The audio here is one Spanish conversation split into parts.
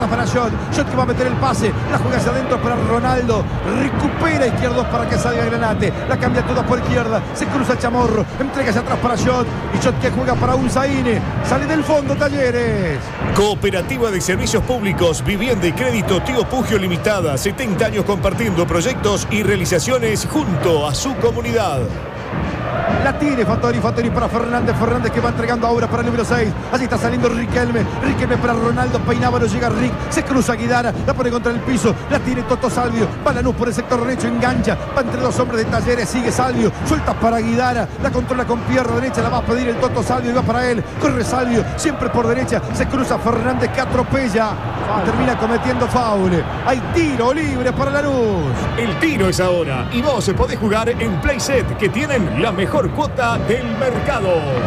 para Shot que va a meter el pase, la juega hacia adentro para Ronaldo, recupera izquierdos para que salga Granate, la cambia toda por izquierda, se cruza Chamorro, entrega hacia atrás para Shot que juega para Unzaine, sale del fondo Talleres. Cooperativa de Servicios Públicos, Vivienda y Crédito Tío Pugio Limitada, 70 años compartiendo proyectos y realizaciones junto a su comunidad. La tiene Fattori para Fernández que va entregando ahora para el número 6. Allí está saliendo Riquelme para Ronaldo, peinaba, no llega Rick, se cruza Guidara, la pone contra el piso, la tiene Toto Salvio, va Lanús por el sector derecho, engancha, va entre dos hombres de Talleres, sigue Salvio, suelta para Guidara, la controla con pierna derecha, la va a pedir el Toto Salvio y va para él, corre Salvio, siempre por derecha, se cruza Fernández que atropella, termina cometiendo foul. Hay tiro libre para Lanús. El tiro es ahora y vos podés jugar en Playset, que tienen la mejor cuota del mercado.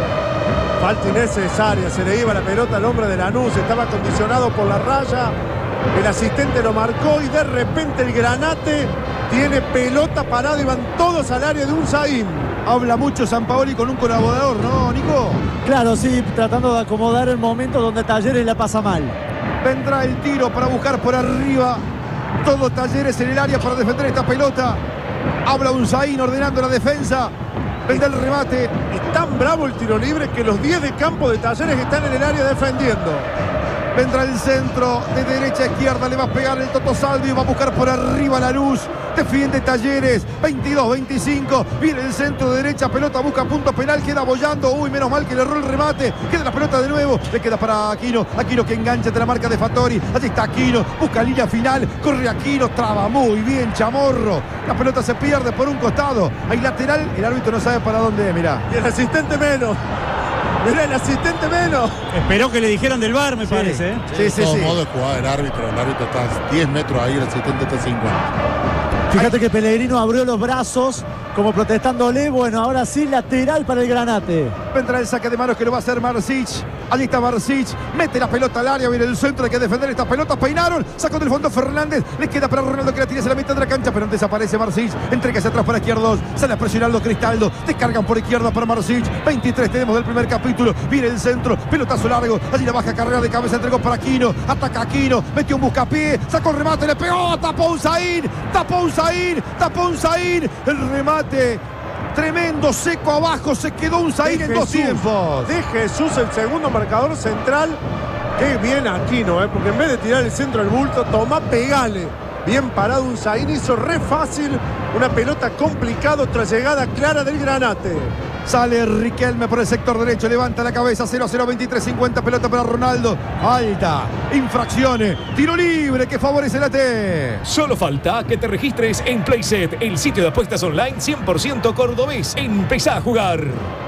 Falta innecesaria, se le iba la pelota al hombre de Lanús, estaba condicionado por la raya, el asistente lo marcó y de repente el Granate tiene pelota parada y van todos al área de Unzaín. Habla mucho Sampaoli con un colaborador, ¿no, Nico? Claro, sí, tratando de acomodar el momento donde Talleres la pasa mal. Vendrá el tiro para buscar por arriba, todo Talleres en el área para defender esta pelota. Habla Unzaín ordenando la defensa. Vendrá el remate. Es tan bravo el tiro libre que los 10 de campo de Talleres están en el área defendiendo. Vendrá el centro de derecha a izquierda, le va a pegar el Toto Salvio, va a buscar por arriba Lanús, defiende Talleres, 22-25, viene el centro de derecha, pelota busca punto penal, queda bollando, uy, menos mal que le erró el remate, queda la pelota de nuevo, le queda para Aquino que engancha de la marca de Fattori, allí está Aquino, busca línea final, corre Aquino, traba muy bien Chamorro, la pelota se pierde por un costado, hay lateral, el árbitro no sabe para dónde, mirá. Y el asistente menos. Mirá, el asistente menos. Esperó que le dijeran del VAR, me parece. Sí. Modo de jugada del árbitro. El árbitro está 10 metros ahí, el asistente está 50. Fíjate que Pellegrino abrió los brazos como protestándole. Bueno, ahora sí, lateral para el Granate. Vendrá el saque de manos que lo va a hacer Marsic. Allí está Marsic, mete la pelota al área, viene el centro, hay que defender esta pelota, peinaron, sacó del fondo Fernández, le queda para Ronaldo que la tira hacia la mitad de la cancha, pero desaparece Marsic, entrega hacia atrás para izquierdos, sale a presionarlo Cristaldo, descargan por izquierda para Marsic, 23 tenemos del primer capítulo, viene el centro, pelotazo largo, allí la baja carrera de cabeza, entregó para Aquino, ataca Aquino, metió un buscapié, sacó el remate, le pegó, tapó Unzaín, el remate. Tremendo, seco abajo, se quedó Unzaín en dos tiempos. De Jesús, el segundo marcador central. Qué bien Aquino, porque en vez de tirar el centro al bulto, toma, pegale. Bien parado Unzaín, hizo re fácil una pelota complicada, otra llegada clara del Granate. Sale Riquelme por el sector derecho, levanta la cabeza, 0-0, 23-50, pelota para Ronaldo. Alta, infracciones, tiro libre que favorece la T. Solo falta que te registres en Playset, el sitio de apuestas online 100% cordobés. Empezá a jugar.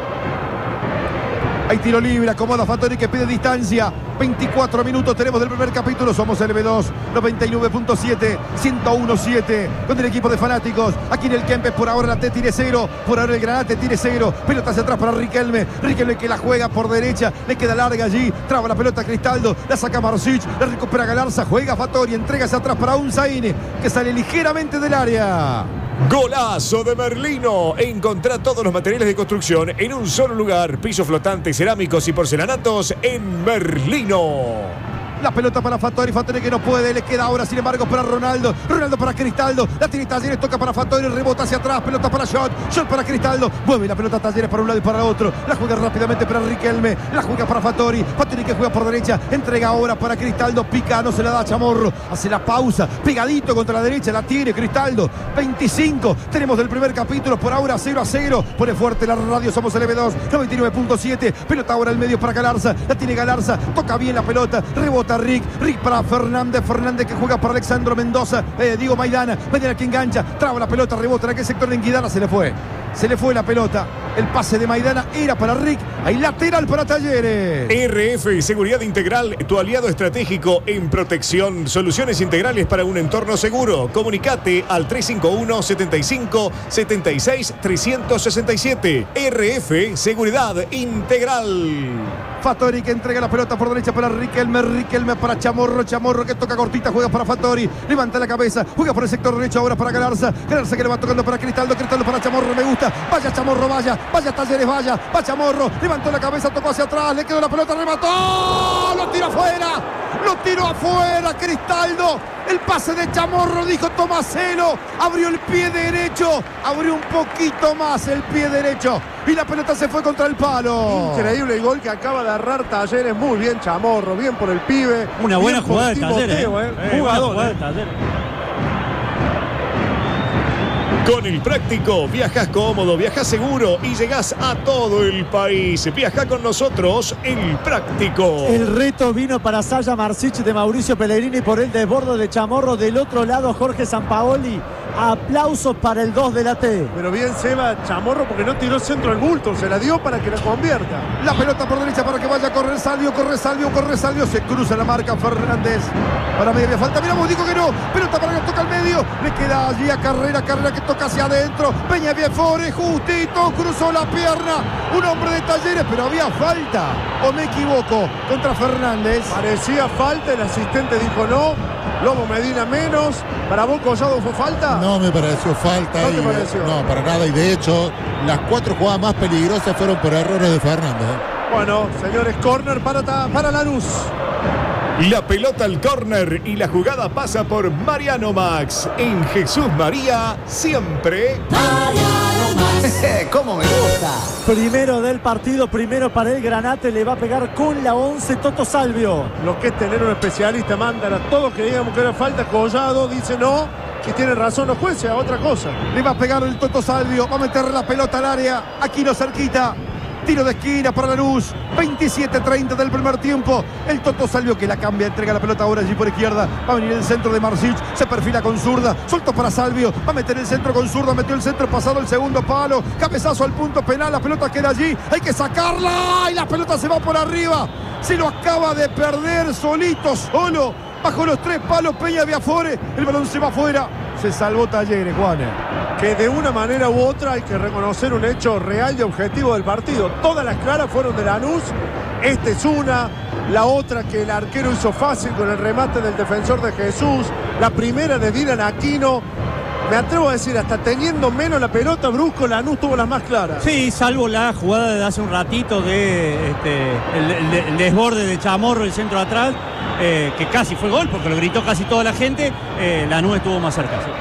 Hay tiro libre, acomoda Fattori que pide distancia. 24 minutos tenemos del primer capítulo. Somos LB2, 99.7, 101.7. Con el equipo de fanáticos. Aquí en el Kempes, por ahora la T tiene 0. Por ahora el Granate tiene 0. Pelota hacia atrás para Riquelme. Riquelme que la juega por derecha. Le queda larga allí. Traba la pelota a Cristaldo. La saca Marsic. La recupera Galarza. Juega Fattori. Entrega hacia atrás para Unzaín, que sale ligeramente del área. Golazo de Merlino. Encontrá todos los materiales de construcción en un solo lugar. Pisos flotantes, cerámicos y porcelanatos en Merlino. La pelota para Fattori que no puede, le queda ahora sin embargo para Ronaldo para Cristaldo, la tiene Talleres, toca para Fattori, rebota hacia atrás, pelota para Shot para Cristaldo, mueve la pelota Talleres para un lado y para otro, la juega rápidamente para Riquelme, la juega para Fattori que juega por derecha, entrega ahora para Cristaldo, pica, no se la da a Chamorro, hace la pausa, pegadito contra la derecha, la tiene Cristaldo, 25, tenemos del primer capítulo, por ahora 0-0, pone fuerte la radio, somos el LB2, 99.7, pelota ahora al medio para Galarza, la tiene Galarza, toca bien la pelota, rebota Rick para Fernández que juega para Alexandro Mendoza, Maidana que engancha, traba la pelota, rebota en aquel sector de Guidara, se le fue la pelota, el pase de Maidana era para Rick, hay lateral para Talleres. RF Seguridad Integral, tu aliado estratégico en protección, soluciones integrales para un entorno seguro. Comunicate al 351 75 76 367. RF Seguridad Integral. Fattori que entrega la pelota por derecha para Riquelme para Chamorro que toca cortita, juega para Fattori, levanta la cabeza, juega por el sector derecho ahora para Galarza que le va tocando para Cristaldo para Chamorro, me gusta, vaya Chamorro, vaya Talleres, va Chamorro, levantó la cabeza, tocó hacia atrás, le quedó la pelota, remató, lo tira afuera, lo tiró afuera Cristaldo. El pase de Chamorro, dijo Tomaselo, abrió el pie derecho, abrió un poquito más el pie derecho y la pelota se fue contra el palo. Increíble el gol que acaba de agarrar Talleres. Muy bien Chamorro, bien por el pibe. Una buena bien por jugada de Talleres. Timoteo, Jugador, buena jugada de Talleres. Con el Práctico, viajas cómodo, viajas seguro y llegás a todo el país. Viaja con nosotros, el Práctico. El reto vino para Saya Marsic de Mauricio Pellegrini por el desborde de Chamorro. Del otro lado, Jorge Sampaoli. Aplausos para el 2 de la T. Pero bien Seba Chamorro porque no tiró centro al bulto, se la dio para que la convierta. La pelota por derecha para que vaya a correr Salvio, corre Salvio, corre Salvio. Se cruza la marca Fernández. Para media falta. Miramos, dijo que no. Pelota para que toca al medio. Le queda allí a Carrera que toca hacia adentro. Peña Viefore, justito, cruzó la pierna. Un hombre de Talleres, pero había falta. ¿O me equivoco? Contra Fernández. Parecía falta, el asistente dijo no. Lobo Medina menos. ¿Para vos, Collado, fue falta? No me pareció falta. ¿No te pareció? No, para nada. Y de hecho, las 4 jugadas más peligrosas fueron por errores de Fernández. Bueno, señores, córner para Lanús. La pelota al córner y la jugada pasa por Mariano Max. En Jesús María, siempre. ¿Cómo me gusta? Primero del partido, primero para el Granate. Le va a pegar con la 11 Toto Salvio. Lo que es tener un especialista, mandan a todos que digamos que era falta. Collado dice no. Y tiene razón los jueces, a otra cosa. Le va a pegar el Toto Salvio. Va a meter la pelota al área. Aquino cerquita. Tiro de esquina para Lanús. 27-30 del primer tiempo. El Toto Salvio que la cambia. Entrega la pelota ahora allí por izquierda. Va a venir el centro de Marsic. Se perfila con zurda. Suelto para Salvio. Va a meter el centro con zurda. Metió el centro pasado el segundo palo. Cabezazo al punto penal. La pelota queda allí. Hay que sacarla. Y la pelota se va por arriba. Se lo acaba de perder solito, solo. Bajo los 3 palos Peña Viafore. El balón se va afuera. Se salvó Talleres, Juan. Que de una manera u otra hay que reconocer un hecho real y objetivo del partido. Todas las claras fueron de Lanús. Esta es una. La otra que el arquero hizo fácil con el remate del defensor de Jesús. La primera de Dylan Aquino. Me atrevo a decir, hasta teniendo menos la pelota, Brusco, Lanús tuvo las más claras. Sí, salvo la jugada de hace un ratito de el desborde de Chamorro, el centro de atrás, que casi fue gol porque lo gritó casi toda la gente. Lanús estuvo más cerca. Sí.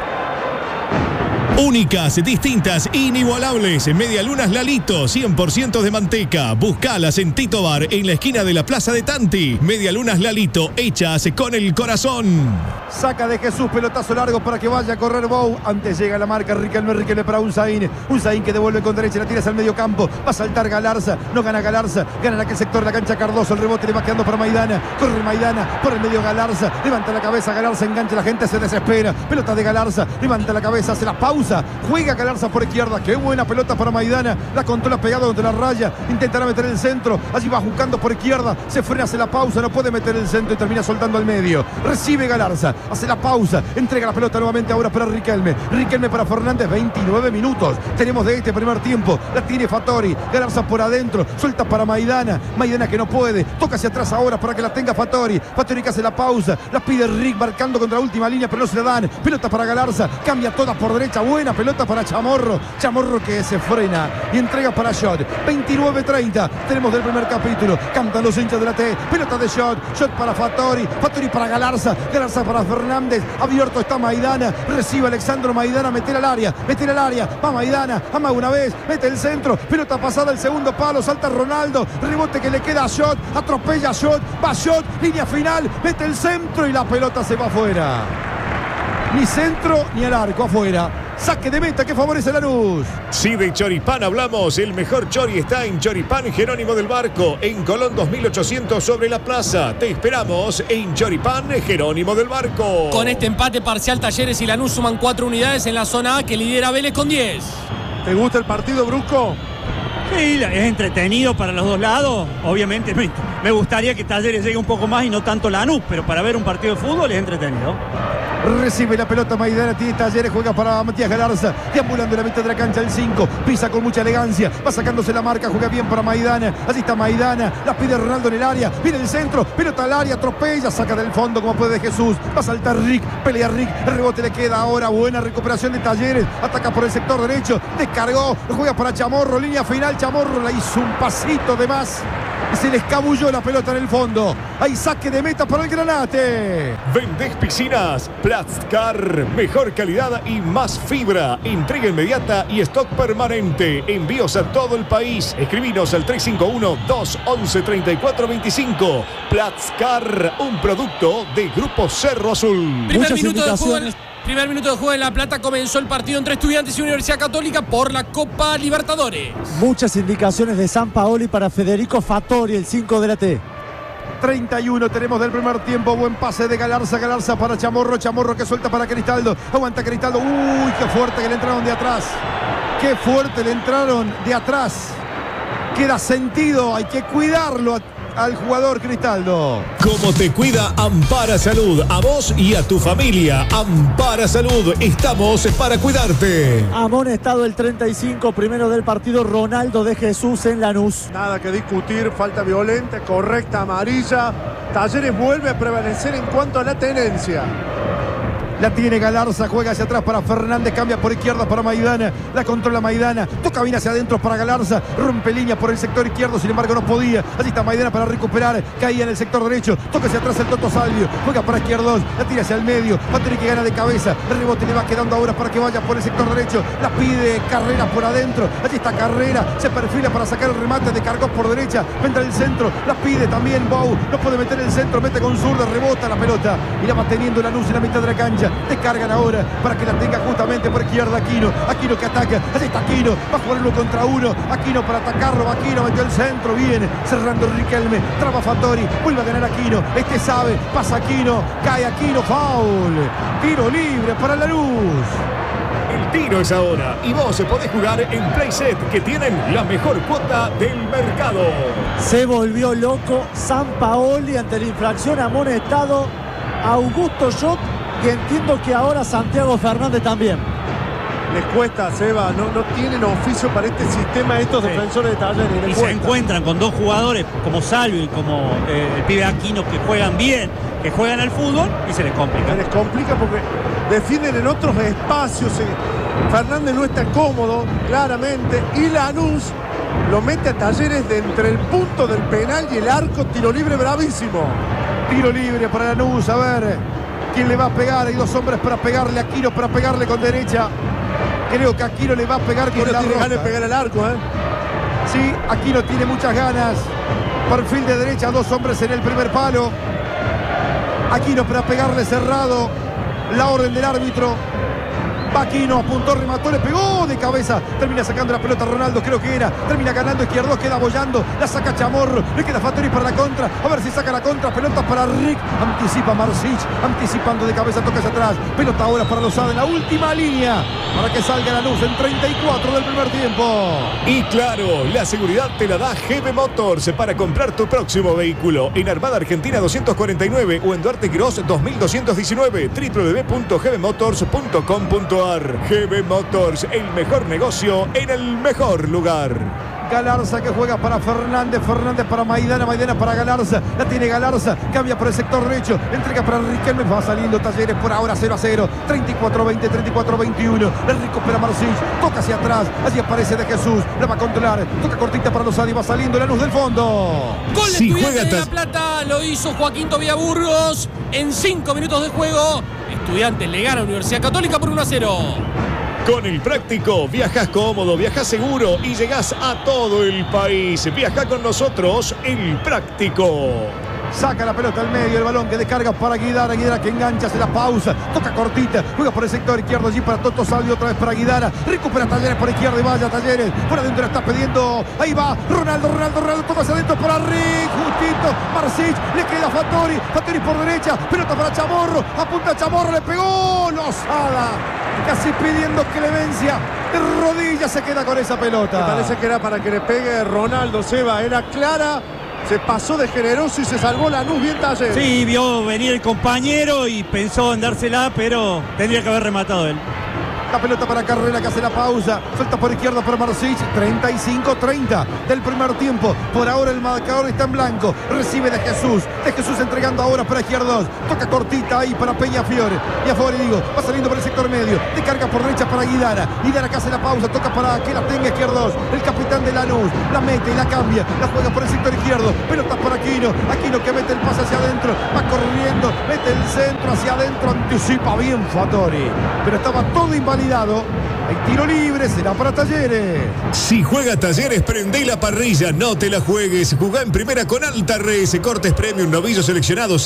Únicas, distintas, inigualables. Medialunas Lalito, 100% de manteca. Buscalas en Tito Bar, en la esquina de la Plaza de Tanti. Medialunas Lalito, hechas con el corazón. Saca de Jesús, pelotazo largo para que vaya a correr Bou. Antes llega la marca Riquelme para Unzaín. Unzaín que devuelve con derecha, la tira hacia el medio campo. Va a saltar Galarza, no gana Galarza. Gana en aquel sector de la cancha Cardoso. El rebote le va quedando para Maidana. Corre Maidana, por el medio Galarza. Levanta la cabeza, Galarza engancha, la gente se desespera. Pelota de Galarza, levanta la cabeza, hace la pausa. Juega Galarza por izquierda. Qué buena pelota para Maidana. La controla pegado contra la raya. Intentará meter el centro. Allí va buscando por izquierda. Se frena, hace la pausa. No puede meter el centro y termina soltando al medio. Recibe Galarza. Hace la pausa. Entrega la pelota nuevamente ahora para Riquelme. Riquelme para Fernández. 29 minutos. Tenemos de este primer tiempo. La tiene Fattori. Galarza por adentro. Suelta para Maidana. Maidana que no puede. Toca hacia atrás ahora para que la tenga Fattori. Fattori que hace la pausa. La pide Rick marcando contra la última línea, pero no se la dan. Pelota para Galarza. Cambia todas por derecha. Buena pelota para Chamorro. Chamorro que se frena y entrega para Shot. 29-30. Tenemos del primer capítulo. Cantan los hinchas de la T. Pelota de Shot. Shot para Fattori. Fattori para Galarza. Galarza para Fernández. Abierto está Maidana. Recibe Alexandro Maidana. Meter al área. Meter al área. Va Maidana. Ama una vez. Mete el centro. Pelota pasada el segundo palo. Salta Ronaldo. Rebote que le queda a Shot. Atropella a Shot. Va Shot. Línea final. Mete el centro y la pelota se va afuera. Ni centro ni al arco, afuera. Saque de meta que favorece a Lanús. Si de choripán hablamos, el mejor chori está en Choripán Jerónimo del Barco, en Colón 2800 sobre la plaza. Te esperamos en Choripán Jerónimo del Barco. Con este empate parcial, Talleres y Lanús suman 4 unidades en la zona A que lidera Vélez con 10. ¿Te gusta el partido, Brusco? Sí, es entretenido para los dos lados. Obviamente me gustaría que Talleres llegue un poco más y no tanto Lanús, pero para ver un partido de fútbol es entretenido. Recibe la pelota Maidana, tiene Talleres, juega para Matías Galarza, deambulando en la mitad de la cancha el 5, pisa con mucha elegancia, va sacándose la marca, juega bien para Maidana, así está Maidana, la pide Ronaldo en el área, viene el centro, pelota al área, atropella, saca del fondo como puede Jesús, va a saltar Rick, pelea Rick, el rebote le queda ahora, buena recuperación de Talleres, ataca por el sector derecho, descargó, juega para Chamorro, línea final, Chamorro la hizo un pasito de más. Y se le escabulló la pelota en el fondo. Hay saque de meta para el Granate. ¿Vendés piscinas? Platzcar. Mejor calidad y más fibra. Entrega inmediata y stock permanente. Envíos a todo el país. Escribinos al 351-211-3425. Platzcar, un producto de Grupo Cerro Azul. Primer minuto de juego en La Plata. Comenzó el partido entre Estudiantes y Universidad Católica por la Copa Libertadores. Muchas indicaciones de Sampaoli para Federico Fattori, el 5 de la T. 31 tenemos del primer tiempo. Buen pase de Galarza. Galarza para Chamorro. Chamorro que suelta para Cristaldo. Aguanta Cristaldo. Uy, qué fuerte que le entraron de atrás. Qué fuerte le entraron de atrás. Queda sentido. Hay que cuidarlo al jugador Cristaldo. ¿Cómo te cuida Ampara Salud? A vos y a tu familia. Ampara Salud. Estamos para cuidarte. Amonestado el 35, primero del partido, Ronaldo de Jesús en Lanús. Nada que discutir, falta violenta, correcta, amarilla. Talleres vuelve a prevalecer en cuanto a la tenencia. La tiene Galarza, juega hacia atrás para Fernández, cambia por izquierda para Maidana, la controla Maidana, toca bien hacia adentro para Galarza, rompe línea por el sector izquierdo, sin embargo no podía, allí está Maidana para recuperar, caía en el sector derecho, toca hacia atrás el Toto Salvio, juega para izquierdos, la tira hacia el medio, va a tener que ganar de cabeza, el rebote le va quedando ahora para que vaya por el sector derecho, la pide Carrera por adentro, allí está Carrera, se perfila para sacar el remate de Cargos por derecha, entra el centro, la pide también Bou, no puede meter el centro, mete con zurda, rebota la pelota y la va teniendo Lanús en la mitad de la cancha. Descargan ahora para que la tenga justamente por izquierda Aquino. Aquino que ataca. Allí está Aquino. Va a jugar 1 contra 1. Aquino para atacarlo. Aquino metió el centro. Viene cerrando Riquelme. Traba Fattori. Vuelve a ganar Aquino. Este sabe. Pasa Aquino. Cae Aquino. Foul. Tiro libre para Lanús. El tiro es ahora y vos podés jugar en Playset, que tienen la mejor cuota del mercado. Se volvió loco Sampaoli ante la infracción, amonestado Augusto Schott. Y entiendo que ahora Santiago Fernández también. Les cuesta, Seba, no tienen oficio para este sistema estos defensores de Talleres. Y se encuentran con dos jugadores como Salvio y como el pibe Aquino, que juegan bien, que juegan al fútbol, y se les complica. Se les complica porque defienden en otros espacios. Fernández no está cómodo, claramente, y Lanús lo mete a Talleres de entre el punto del penal y el arco. Tiro libre bravísimo. Tiro libre para Lanús, a ver quién le va a pegar. Hay dos hombres para pegarle a Aquino, para pegarle con derecha. Creo que Aquino le va a pegar con la tiene roja. ganas de pegar el arco, ¿eh? Sí, Aquino tiene muchas ganas. Perfil de derecha, dos hombres en el primer palo. Aquino para pegarle cerrado. La orden del árbitro. Aquino apuntó, remató, le pegó de cabeza. Termina sacando la pelota Ronaldo, creo que era. Termina ganando Izquierdos, queda bollando. La saca Chamorro, le queda Fattori para la contra. A ver si saca la contra. Pelota para Rick. Anticipa Marsic, anticipando de cabeza, toca hacia atrás. Pelota ahora para Lozada en la última línea, para que salga la luz en 34 del primer tiempo. Y claro, la seguridad te la da GB Motors para comprar tu próximo vehículo en Armada Argentina 249 o en Duarte Quirós 2219, www.gbmotors.com.ar. GB Motors, el mejor negocio en el mejor lugar. Galarza que juega para Fernández, Fernández para Maidana, Maidana para Galarza, la tiene Galarza, cambia por el sector derecho, entrega para Riquelme, va saliendo Talleres por ahora 0-0, 34-20, 34-21, le recupera Marsic, toca hacia atrás, allí aparece de Jesús, la va a controlar, toca cortita para Lozada y va saliendo la luz del fondo. Gol Si Estudiantes juega de La Plata, lo hizo Joaquín Tobía Burgos en 5 minutos de juego. Estudiantes le gana a Universidad Católica por 1-0. Con el práctico, viajas cómodo, viajas seguro y llegás a todo el país. Viaja con nosotros, el práctico. Saca la pelota al medio, el balón que descarga para Guidara, Guidara que engancha, se la pausa, toca cortita, juega por el sector izquierdo allí para Toto Salvio, otra vez para Guidara, recupera Talleres por izquierda y vaya Talleres, por adentro la está pidiendo, ahí va, Ronaldo, toca hacia adentro para Rick, justito, Marsic, le queda Fattori, Fattori por derecha, pelota para Chamorro, apunta Chamorro, le pegó, Lozada, casi pidiendo clemencia, de rodillas se queda con esa pelota. Me parece que era para que le pegue Ronaldo, Seba, era clara. Se pasó de generoso y se salvó Lanús, bien Talleres. Sí, vio venir el compañero y pensó en dársela, pero tendría que haber rematado él. La pelota para Carrera que hace la pausa. Suelta por izquierda para Marsic. 35-30 del primer tiempo. Por ahora el marcador está en blanco. Recibe de Jesús. De Jesús entregando ahora para Izquierdos. Toca cortita ahí para Peñafiore. Y afuera digo, va saliendo por el sector medio. De carga por derecha para Guidara. Guidara que hace la pausa. Toca para que la tenga Izquierdos. El capitán de Lanús. La mete y la cambia. La juega por el sector izquierdo. Pelota para Aquino. Aquino que mete el pase hacia adentro. Va corriendo. Mete el centro hacia adentro. Anticipa bien Fattori. Pero estaba todo invalidado. Hay tiro libre, será para Talleres. Si juega Talleres, prende la parrilla, no te la juegues. Jugá en primera con Alta Res, cortes premium, novillos seleccionados.